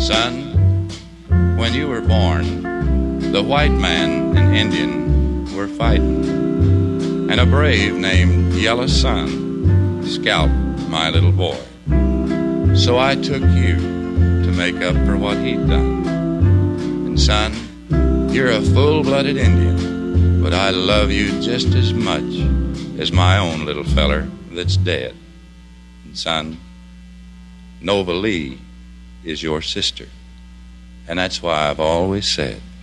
Son, when you were born, the white man and Indian were fighting, and a brave named Yellow Sun scalped my little boy. So I took you to make up for what he'd done. And son, you're a full-blooded Indian, but I love you just as much as my own little feller that's dead. And son, Nova Lee is your sister. And that's why I've always said,